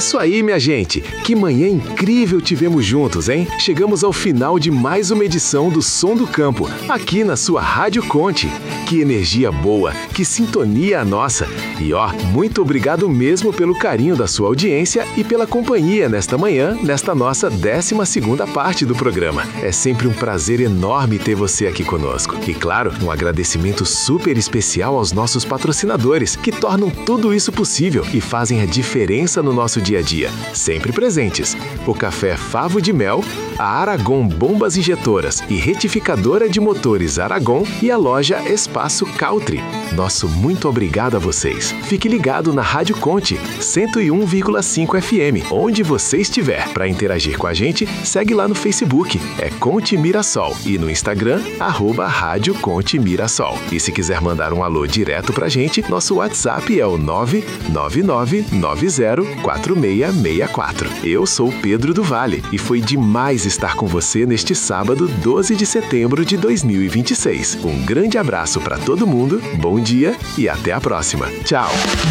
Isso aí, minha gente! Que manhã incrível tivemos juntos, hein? Chegamos ao final de mais uma edição do Som do Campo, aqui na sua Rádio Conte. Que energia boa, que sintonia a nossa! E muito obrigado mesmo pelo carinho da sua audiência e pela companhia nesta manhã, nesta nossa 12ª parte do programa. É sempre um prazer enorme ter você aqui conosco. E claro, um agradecimento super especial aos nossos patrocinadores, que tornam tudo isso possível e fazem a diferença no nosso dia a dia, sempre presentes. O Café Favo de Mel, a Aragon Bombas Injetoras e Retificadora de Motores Aragon e a loja Espaço Cautri. Nosso muito obrigado a vocês. Fique ligado na Rádio Conte 101,5 FM, onde você estiver. Para interagir com a gente, segue lá no Facebook, é Conte Mirassol, e no Instagram, @Rádio Conte Mirassol. E se quiser mandar um alô direto pra gente, nosso WhatsApp é o 999904664. Eu sou Pedro do Vale e foi demais estar com você neste sábado, 12 de setembro de 2026. Um grande abraço para todo mundo, bom dia e até a próxima. Tchau!